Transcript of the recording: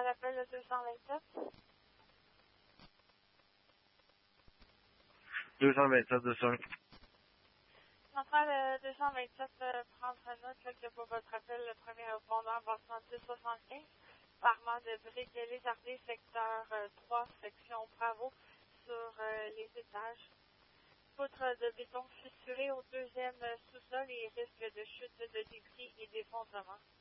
à l'appel le 227. 227. Centrale 227, prendre note là, que pour votre appel, le premier répondant va 1075, parement de Brique-les-Ardés, secteur 3, section Bravo, sur les étages. Poutre de béton fissurée au deuxième sous-sol et risque de chute de débris et d'effondrement.